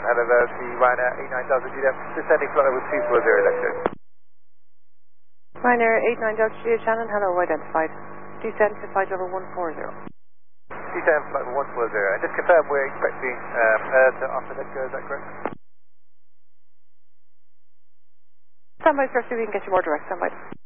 hello there, the Ryanair 89 Delta Juliet, descending flight level 240 lecture. Ryanair 89 Delta Juliet, Shannon, hello, identified. Descend to flight level 140. Descend flight level 140, and just confirm we're expecting air to upper deck, is that correct? Standby, sir, so we can get you more direct, standby.